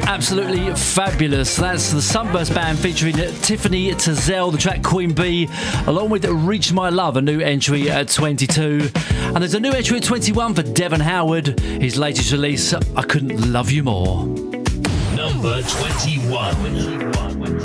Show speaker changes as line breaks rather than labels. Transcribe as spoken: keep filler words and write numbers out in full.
Absolutely fabulous. That's the Sunburst Band featuring Tiffany Tazelle, the track Queen Bee, along with Reach My Love, a new entry at twenty-two. And there's a new entry at twenty-one for Devon Howard, his latest release, I Couldn't Love You More.
Number twenty-one.